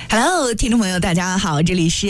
Hello， 听众朋友，大家好，这里是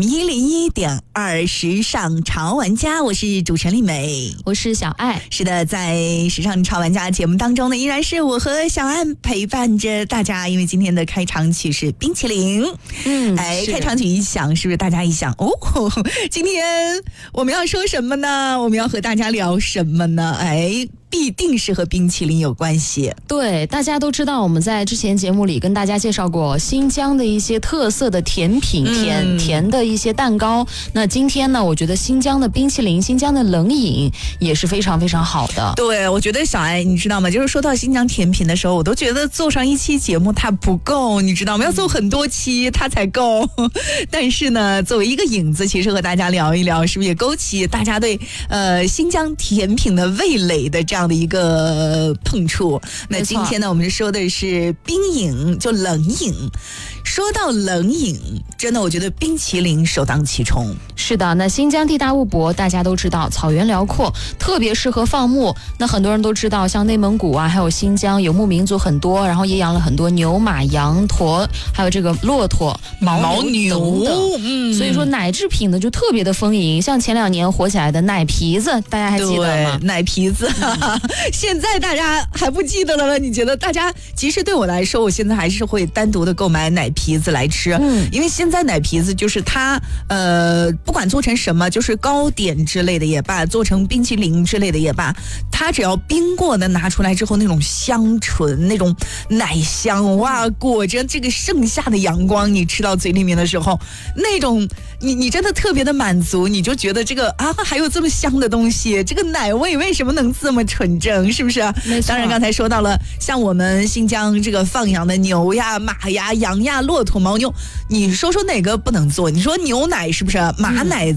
FM101.2时尚潮玩家，我是主持人丽美， 我是小爱。 是的，在时尚潮玩家节目当中呢，依然是我和小爱陪伴着大家，因为今天的开场曲是冰淇淋。开场曲一响，是不是大家一想哦，今天我们要说什么呢？我们要和大家聊什么呢？必定是和冰淇淋有关系。 对，大家都知道，我们在之前节目里跟大家介绍过新疆的一些特色的甜品，甜的一些蛋糕。那今天呢，我觉得新疆的冰淇淋、新疆的冷饮也是非常非常好的。 对，我觉得小爱，你知道吗？就是说到新疆甜品的时候，我都觉得做上一期节目它不够，你知道吗？要做很多期它才够。但是呢，作为一个引子，其实和大家聊一聊，是不是也勾起大家对新疆甜品的味蕾的这样的一个碰触？那今天呢，我们说的是冰饮，就冷饮。说到冷饮，真的我觉得冰淇淋首当其冲。 是的，那新疆地大物博，大家都知道，草原辽阔，特别适合放牧。那很多人都知道，像内蒙古啊，还有新疆游牧民族很多，然后也养了很多牛、马、羊、驼，还有这个骆驼、牦牛等。所以说奶制品呢就特别的丰盈，像前2年火起来的奶皮子，大家还记得吗？ 奶皮子，现在大家还不记得了吗？你觉得大家其实对我来说，我现在还是会单独的购买奶皮子来吃，因为现在奶皮子就是它不管做成什么，就是糕点之类的也罢，做成冰淇淋之类的也罢，它只要冰过的拿出来之后，那种香醇，那种奶香，哇，裹着这个盛夏的阳光，你吃到嘴里面的时候，那种你真的特别的满足，你就觉得这个还有这么香的东西，这个奶味为什么能这么纯正，是不是？当然刚才说到了像我们新疆这个放养的牛呀、马呀、羊呀、骆驼、牦牛，你说哪个不能做？你说牛奶是不是？马奶